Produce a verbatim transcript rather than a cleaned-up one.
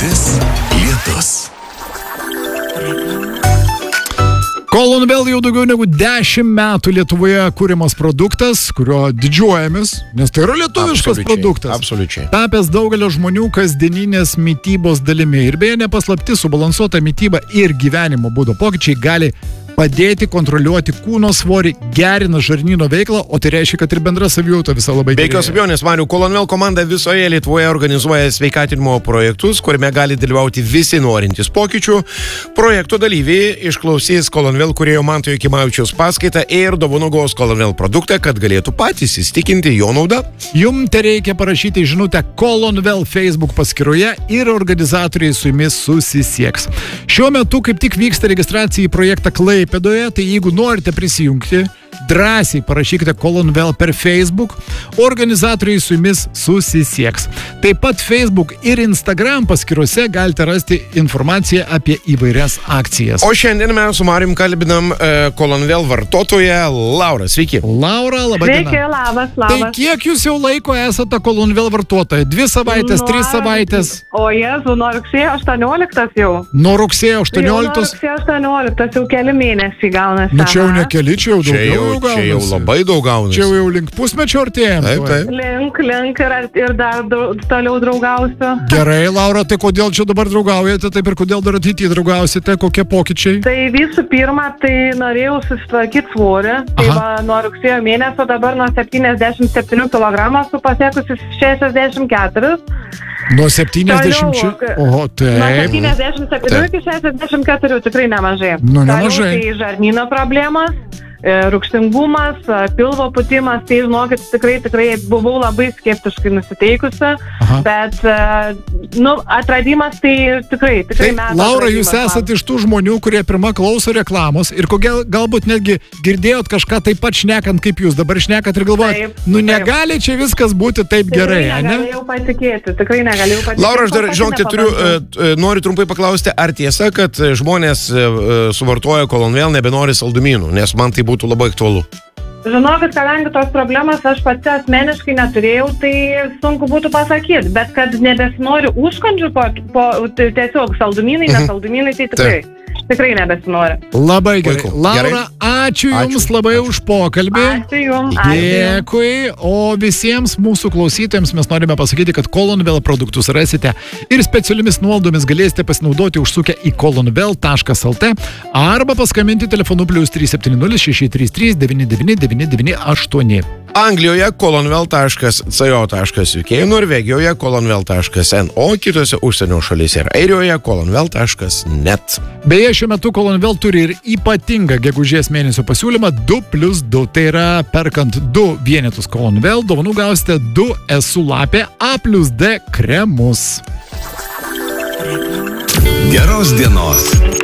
Liūtis, lietus. Colonvel jau daugiau negu dešimt metų Lietuvoje kūriamas produktas, kurio didžiuojamės, nes tai yra lietuviškas Absoliučiai, produktas. absoliučiai. Tapęs daugelio žmonių kasdieninės mitybos dalimi. Ir beje, nepaslapti, subalansuota mityba ir gyvenimo būdo pokyčiai gali padėti kontroliuoti kūno svorį, gerina žarnyno veiklą, o tai reiškia, kad ir bendra savijauta visą labai Be jokios abejonės, Marių, Colonvel komanda visoje Lietuvoje organizuoja sveikatinimo projektus, kuriame gali dalyvauti visi norintys pokyčių. Projekto dalyviai išklausys Colonvel kūrėjo Manto Jakimavičiaus paskaitą ir dovanogos Colonvel produktą, kad galėtų patys įsitikinti jo naudą. Jums tereikia parašyti žinutę Colonvel Facebook paskyroje ir organizatoriai su jumis susisieks. Šiuo metu kaip tik vyksta registracija į projektą Klaipėdoje, tai jeigu norite prisijungti, drąsiai parašykite Colonvel per Facebook, organizatoriai su jumis susisieks. Taip pat Facebook ir Instagram paskyrose galite rasti informaciją apie įvairias akcijas. O šiandien mes su Marium kalbinam uh, Colonvel vartotoją Laurą. Sveiki. Laura, laba Sveiki, diena. labas, Tai labas. kiek jūs jau laiko esate Colonvel vartotoja? Dvi savaitės, Nuo- tris savaitės? O Jėzu, nuo rugsėjo aštuonioliktos jau. Nuo rugsėjo Jau nuo aštuonioliktos? rugsėjo aštuonioliktos jau keli mėnesiai gaunasi. Nu čia jau aha. ne keli, čia jau Čia daugiau jau, jau čia jau gaunasi. labai daug gaunasi. Čia jau link pusmečio artėjom. Taip, taip. Link, link ir, ir dar drau, toliau draugausiu. Gerai, Laura, tai kodėl čia dabar draugaujate, taip ir kodėl dar ateityje draugausite, kokie pokyčiai? Tai visų pirma, tai norėjau susitvarkyti svorį. Tai Aha. va, nuo rugsėjo mėnesio dabar nuo septyniasdešimt septynių kilogramų esu pasiekusi šešiasdešimt keturi. Nuo septyniasdešimt šešių? Toliau, Oho, Nuo taip. septyniasdešimt septynių iki šešiasdešimt keturių tikrai nemažai. Nu, nemažai. Toliau, tai žarnyno problemos, e, rūgštingumas, e, pilvo pūtimas, tai žinokit, tikrai, tikrai buvau labai skeptiškai nusiteikusi, Aha. bet, e, nu, atradimas tai tikrai, tikrai Tai, metų Laura, jūs atradimas man. esate iš tų žmonių, kurie pirmą klauso reklamos ir kogia, galbūt netgi girdėjot kažką taip pat šnekant, kaip jūs dabar šnekat ir galvojat, Taip, nu taip. negali čia viskas būti taip gerai, Tikrai ne? negalėjau patikėti, tikrai negalėjau patikėti. Laura, aš dar, Pati žinokite, turiu, nepabandžiau. e, e, noriu trumpai paklausti, ar tiesa, kad e, žmonės e, e, suvartoja Colonvel, nebenori saldumynų, nes man tai būtų labai aktualu. Žinokit, kadangi tos problemas aš pati asmeniškai neturėjau, tai sunku būtų pasakyti, bet kad nebesinori užkandžių po, po t- tiesiog saldumynai, Mhm. nesaldumynai, tai tikrai, tikrai nebesinori. Labai gerai. Puiku. Laura, Gerai. ačiū Jums Ačiū. labai Ačiū. už pokalbį. Ačiū jums. ačiū jums. Dėkui, o visiems mūsų klausytojams mes norime pasakyti, kad Colonvel produktus rasite ir specialiomis nuolaidomis galėsite pasinaudoti užsukę į colonvel taškas lt arba paskambinti telefonu plius trys septyni nulis šeši trys trys devyni devyni devyni devyni aštuoni. Anglijoje colonvel taškas co taškas uk, Norvegijoje colonvel taškas n, o kitose užsienio šalyse ir Airijoje colonvel taškas net. Beje, šiuo metu Colonvel turi ir ypatingą gegužės mėnesio pasiūlymą du plius du. Tai yra, perkant du vienetus Colonvel, dovanų gausite du esų lapė A plus D kremus. Geros dienos.